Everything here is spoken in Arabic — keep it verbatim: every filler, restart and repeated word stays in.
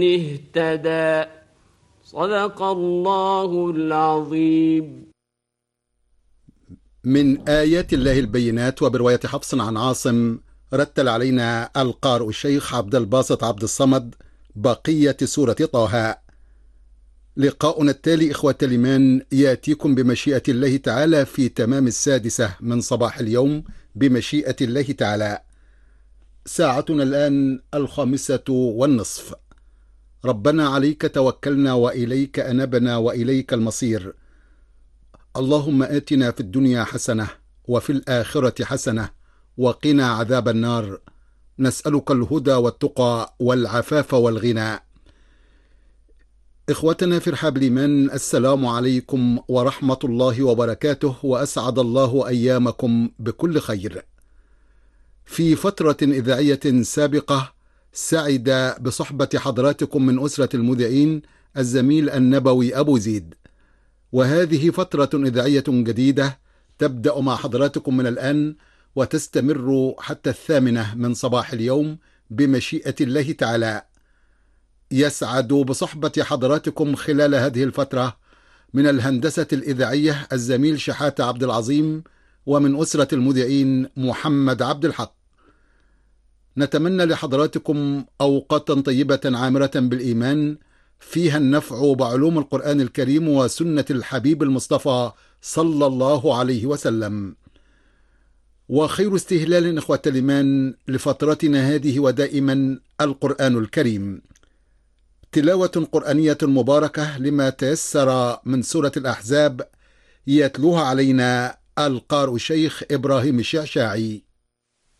اهتدى. صدق الله العظيم. من آيات الله البينات. وبرواية حفص عن عاصم رتل علينا القارئ الشيخ عبد الباسط عبد الصمد بقية سورة طه. لقاؤنا التالي إخوة الإيمان يأتيكم بمشيئة الله تعالى في تمام السادسة من صباح اليوم بمشيئة الله تعالى. ساعتنا الآن الخامسة والنصف. ربنا عليك توكلنا وإليك أنبنا وإليك المصير. اللهم آتنا في الدنيا حسنة وفي الآخرة حسنة وقنا عذاب النار. نسألك الهدى والتقى والعفاف والغنى. إخوتنا في رحاب الإيمان، السلام عليكم ورحمة الله وبركاته، وأسعد الله أيامكم بكل خير. في فترة إذاعية سابقة سعد بصحبة حضراتكم من أسرة المذيعين الزميل النبوي أبو زيد، وهذه فترة إذاعية جديدة تبدأ مع حضراتكم من الآن وتستمر حتى الثامنة من صباح اليوم بمشيئة الله تعالى. يسعد بصحبة حضراتكم خلال هذه الفترة من الهندسة الإذاعية الزميل شحاتة عبد العظيم، ومن أسرة المذيعين محمد عبد الحق. نتمنى لحضراتكم أوقاتا طيبة عامرة بالإيمان فيها النفع بعلوم القرآن الكريم وسنة الحبيب المصطفى صلى الله عليه وسلم. وخير استهلال إخوة الإيمان لفترتنا هذه ودائما القرآن الكريم، تلاوة قرآنية مباركة لما تيسر من سورة الأحزاب يتلوها علينا القارئ الشيخ إبراهيم الشعشاعي.